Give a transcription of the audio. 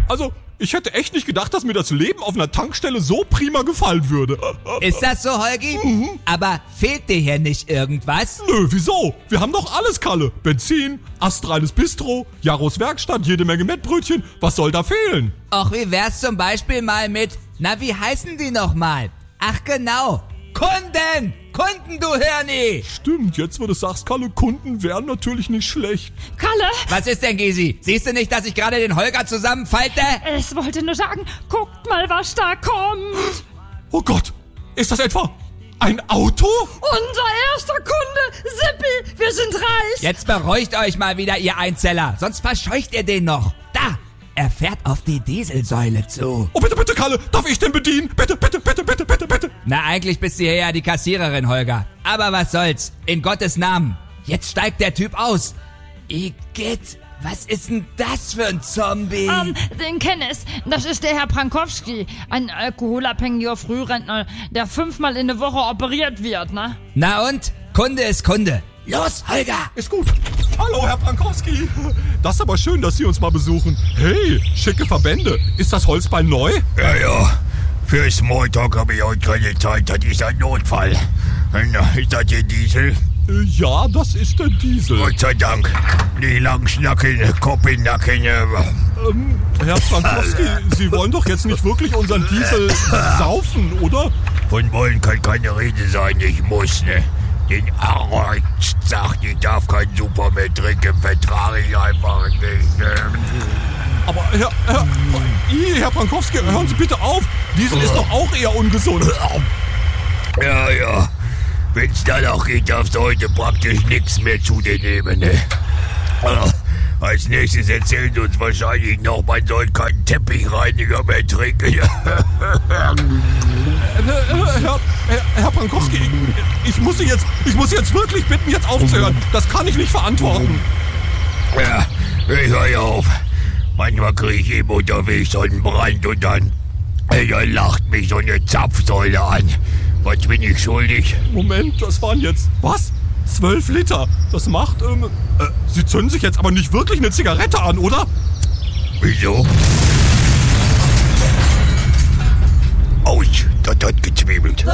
Also, ich hätte echt nicht gedacht, dass mir das Leben auf einer Tankstelle so prima gefallen würde. Ist das so, Holgi? Aber fehlt dir hier nicht irgendwas? Nö, wieso? Wir haben doch alles, Kalle. Benzin, astreines Bistro, Jaros Werkstatt, jede Menge Mettbrötchen. Was soll da fehlen? Och, wie wär's zum Beispiel mal mit, na, wie heißen die nochmal? Ach genau, Kunden! Kunden, du Hirni! Stimmt, jetzt wo du sagst, Kalle, Kunden wären natürlich nicht schlecht. Kalle, Was ist denn, Gysi? Siehst du nicht, dass ich gerade den Holger zusammenfalte? ich wollte nur sagen, guckt mal, was da kommt. Oh Gott, ist das etwa ein Auto? Unser erster Kunde, Sippi, wir sind reich. Jetzt beruhigt euch mal wieder, ihr Einzeller, sonst verscheucht ihr den noch. Da, er fährt auf die Dieselsäule zu. Oh, bitte, bitte, Kalle, darf ich den bedienen? Bitte, bitte, bitte, bitte, bitte, bitte. Na, eigentlich bist du hier ja die Kassiererin, Holger. Aber was soll's, in Gottes Namen. Jetzt steigt der Typ aus. Igitt, was ist denn das für ein Zombie? Den kenne ich. Das ist der Herr Prankowski, ein alkoholabhängiger Frührentner, der 5-mal in der Woche operiert wird, ne? Na und? Kunde ist Kunde. Los, Holger! Ist gut. Hallo, Herr Prankowski. Das ist aber schön, dass Sie uns mal besuchen. Hey, schicke Verbände. Ist das Holzbein neu? Ja. Für Smalltalk habe ich heute keine Zeit. Das ist ein Notfall. Na, ist das der Diesel? Ja, das ist der Diesel. Gott sei Dank. Die lang schnacken, Kopf in Nacken. Herr Prankowski, Sie wollen doch jetzt nicht wirklich unseren Diesel saufen, oder? Von wollen kann keine Rede sein. Ich muss, ne? Den Arzt sagt, ich darf kein Super mehr trinken. Vertrage ich einfach nicht, ne? Aber Herr Prankowski, hören Sie bitte auf. Diesel ist doch auch eher ungesund. Ja. Wenn's danach geht, darfst du heute praktisch nichts mehr zu dir nehmen, ne? Als nächstes erzählt uns wahrscheinlich noch, man soll keinen Teppichreiniger mehr trinken. Herr Prankowski, ich muss Sie jetzt wirklich bitten, jetzt aufzuhören. Das kann ich nicht verantworten. Ja, ich höre ja auf. Manchmal kriege ich eben unterwegs so einen Brand und dann lacht mich so eine Zapfsäule an. Was bin ich schuldig? Moment, das waren jetzt, was? 12 Liter. Das macht, Sie zünden sich jetzt aber nicht wirklich eine Zigarette an, oder? Wieso? Autsch, das hat gezwiebelt.